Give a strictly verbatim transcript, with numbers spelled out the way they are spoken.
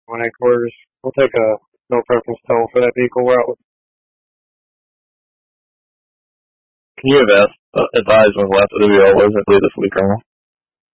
One headquarters. We'll take a no preference toll for that vehicle route. Can you have asked, uh, advised when the last W L was, I believe this week or more?